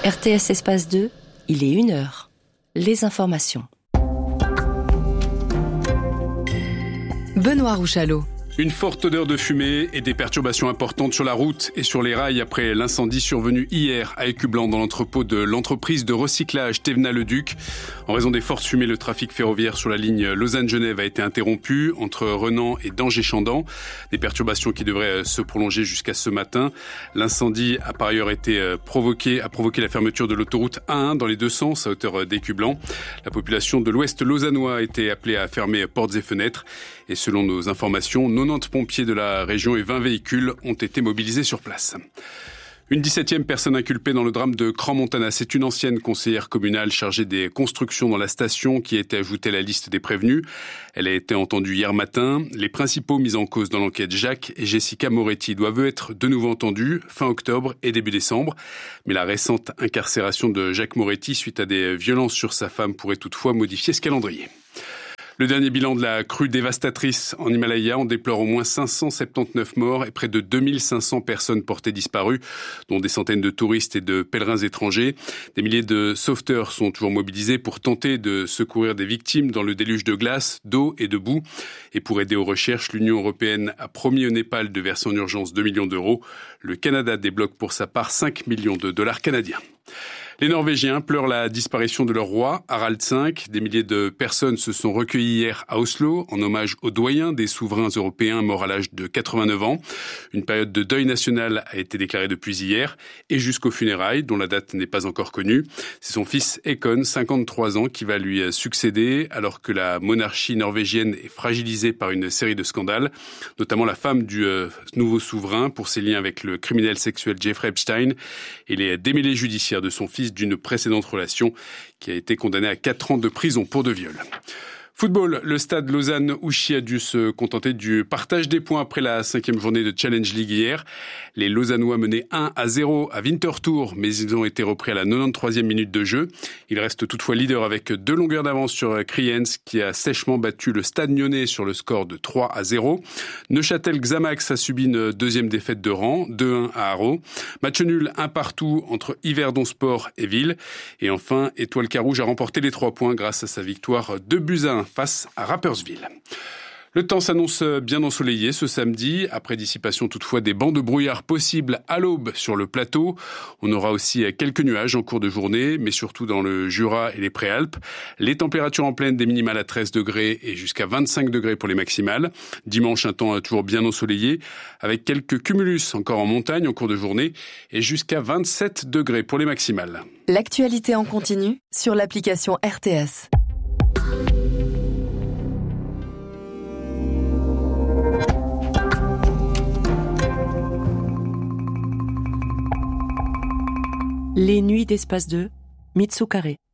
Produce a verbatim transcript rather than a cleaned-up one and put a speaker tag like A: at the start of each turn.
A: R T S Espace deux, il est une heure. Les informations.
B: Benoît Rouchalot.
C: Une forte odeur de fumée et des perturbations importantes sur la route et sur les rails après l'incendie survenu hier à Écublanc dans l'entrepôt de l'entreprise de recyclage Thévenat-le-Duc. En raison des fortes fumées, le trafic ferroviaire sur la ligne Lausanne-Genève a été interrompu entre Renan et Dangers-Chandan. Des perturbations qui devraient se prolonger jusqu'à ce matin. L'incendie a par ailleurs été provoqué, a provoqué la fermeture de l'autoroute A un dans les deux sens à hauteur d'Écublanc. La population de l'ouest lausannois a été appelée à fermer portes et fenêtres. Et selon nos informations, quatre-vingt-dix pompiers de la région et vingt véhicules ont été mobilisés sur place. Une dix-septième personne inculpée dans le drame de Crans-Montana. C'est une ancienne conseillère communale chargée des constructions dans la station qui a été ajoutée à la liste des prévenus. Elle a été entendue hier matin. Les principaux mis en cause dans l'enquête, Jacques et Jessica Moretti, doivent être de nouveau entendus fin octobre et début décembre. Mais la récente incarcération de Jacques Moretti suite à des violences sur sa femme pourrait toutefois modifier ce calendrier. Le dernier bilan de la crue dévastatrice en Himalaya, on déplore au moins cinq cent soixante-dix-neuf morts et près de deux mille cinq cents personnes portées disparues, dont des centaines de touristes et de pèlerins étrangers. Des milliers de sauveteurs sont toujours mobilisés pour tenter de secourir des victimes dans le déluge de glace, d'eau et de boue. Et pour aider aux recherches, l'Union européenne a promis au Népal de verser en urgence deux millions d'euros. Le Canada débloque pour sa part cinq millions de dollars canadiens. Les Norvégiens pleurent la disparition de leur roi, Harald cinq. Des milliers de personnes se sont recueillies hier à Oslo en hommage au doyen des souverains européens mort à l'âge de quatre-vingt-neuf ans. Une période de deuil national a été déclarée depuis hier et jusqu'aux funérailles, dont la date n'est pas encore connue. C'est son fils Haakon, cinquante-trois ans, qui va lui succéder alors que la monarchie norvégienne est fragilisée par une série de scandales, notamment la femme du euh, nouveau souverain pour ses liens avec le criminel sexuel Jeffrey Epstein et les démêlés judiciaires de son fils d'une précédente relation qui a été condamné à quatre ans de prison pour de viol. Football, le stade Lausanne-Ouchy a dû se contenter du partage des points après la cinquième journée de Challenge League hier. Les Lausannois menaient un à zéro à Winterthur, mais ils ont été repris à la quatre-vingt-treizième minute de jeu. Ils restent toutefois leaders avec deux longueurs d'avance sur Kriens, qui a sèchement battu le Stade Nyonnais sur le score de trois à zéro. Neuchâtel-Xamax a subi une deuxième défaite de rang, deux un à Haro. Match nul un partout entre Yverdon Sport et Ville. Et enfin, Étoile Carouge a remporté les trois points grâce à sa victoire deux buts à un face à Rapperswil. Le temps s'annonce bien ensoleillé ce samedi, après dissipation toutefois des bancs de brouillard possibles à l'aube sur le plateau. On aura aussi quelques nuages en cours de journée, mais surtout dans le Jura et les Préalpes. Les températures en pleine des minimales à treize degrés et jusqu'à vingt-cinq degrés pour les maximales. Dimanche, un temps toujours bien ensoleillé, avec quelques cumulus encore en montagne en cours de journée et jusqu'à vingt-sept degrés pour les maximales.
B: L'actualité en continu sur l'application R T S.
A: Les nuits d'Espace deux, Mitsu Carré.